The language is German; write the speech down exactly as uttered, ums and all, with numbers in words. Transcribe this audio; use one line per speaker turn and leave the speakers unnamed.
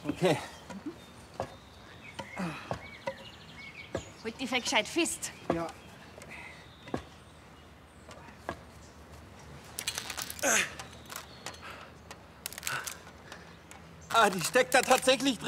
Okay.
Halt die Fett gescheit fest.
Ja. Ah, die steckt da tatsächlich drin.